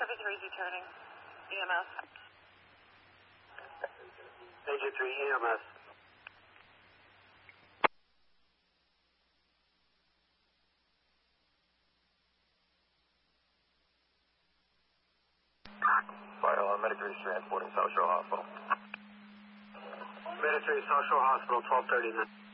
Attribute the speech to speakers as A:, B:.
A: Heavy 3's returning. EMS.
B: Major 3 EMS.
C: Fire alarm, Medic 3 is transporting South Shore Hospital.
B: Medic 3, South Shore Hospital, 1239.